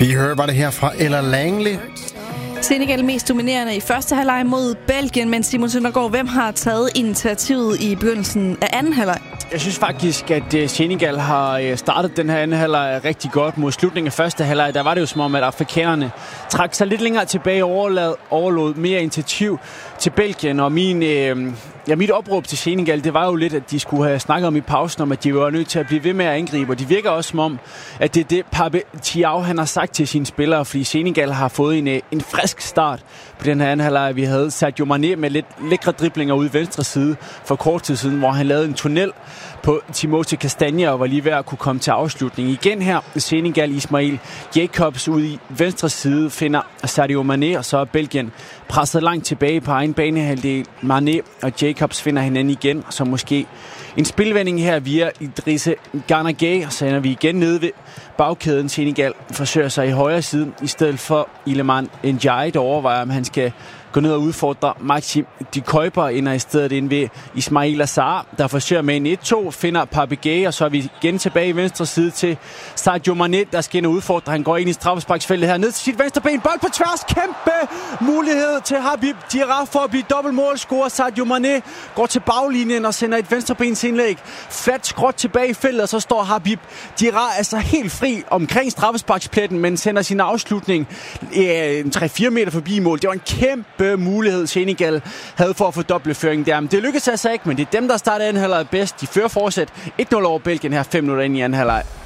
Vi hører bare det her fra Ella Langley. Senegal mest dominerende i første halvleg mod Belgien, men Simon Søndergaard, hvem har taget initiativet i begyndelsen af anden halvleg? Jeg synes faktisk, at Senegal har startet den her anden halvleg rigtig godt. Mod slutningen af første halvleg, der var det jo som om, at afrikanerne trak sig lidt længere tilbage og overlod mere initiativ til Belgien. Og mit opråb til Senegal, det var jo lidt, at de skulle have snakket om i pausen, om at de var nødt til at blive ved med at angribe. Og de virker også som om, at det er det, Pape Thiaw han har sagt til sine spillere, fordi Senegal har fået en frisk start på den her anden halvleg. Vi havde Sadio Mané med lidt lækre driblinger ude i venstre side for kort tid siden, hvor han lavede en tunnel på Timothée Castagne og var lige ved at kunne komme til afslutning. Igen her, Senegal, Ismail Jacobs ude i venstre side finder Sadio Mané, og så er Belgien presset langt tilbage på egen banehalvdel. Mané og Jacobs finder hinanden igen, så måske en spilvending her via Idrissa Gana Gueye, og så ender vi igen nede ved bagkæden. Senegal forsøger sig i højre side, i stedet for Iliman Ndiaye, der overvejer, om han skal gå ned og udfordre Maxime de Kuiper, ender i stedet ind ved Ismaila Sarr, der forsøger med en 1-2, finder Pape Gueye, og så er vi igen tilbage i venstre side til Sadio Mané, der skal ind og udfordre. Han går ind i straffesparksfeltet her, ned til sit venstre ben, bold på tværs, kæmpe mulighed til Habib Diarra for at blive dobbeltmålscorer. Sadio Mané går til baglinjen og sender et venstrebensindlæg fladt skråt tilbage i feltet, og så står Habib Diarra altså helt fri omkring straffesparkspletten, men sender sin afslutning 3-4 meter forbi mål. Det var en kæmpe mulighed, Senegal havde for at få dobbeltføring der. Men det lykkedes altså ikke, men det er dem, der starter anden halvleg bedst. De fører fortsat 1-0 over Belgien her 5 minutter ind i anden halvleg.